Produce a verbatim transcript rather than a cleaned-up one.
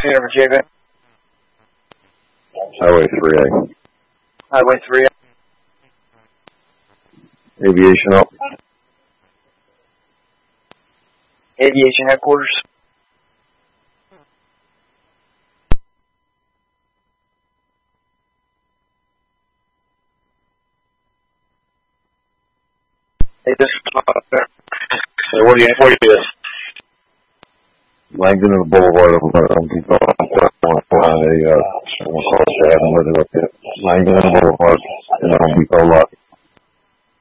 Universe J B. Highway three A. Highway three A. Aviation up. Aviation headquarters. Hey, this is Hey, what do you, what do you Langdon and the Boulevard of Home Depot. On a, uh, someone calls to have them whether look at Langdon and the Boulevard and the Home Depot lot.